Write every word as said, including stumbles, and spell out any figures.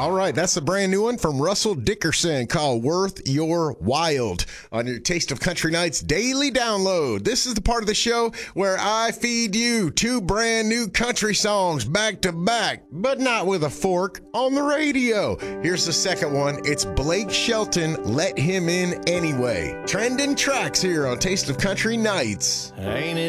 All right, that's the brand new one from Russell Dickerson called Worth Your Wild on your Taste of Country Nights daily download. This is the part of the show where I feed you two brand new country songs back to back, but not with a fork on the radio. Here's the second one. It's Blake Shelton, Let Him In Anyway. Trending tracks here on Taste of Country Nights. Ain't it